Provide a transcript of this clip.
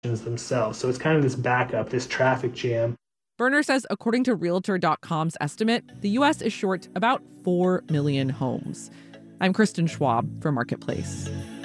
themselves. So it's kind of this backup, this traffic jam. Berner says, according to Realtor.com's estimate, the U.S. is short about 4 million homes. I'm Kristen Schwab for Marketplace.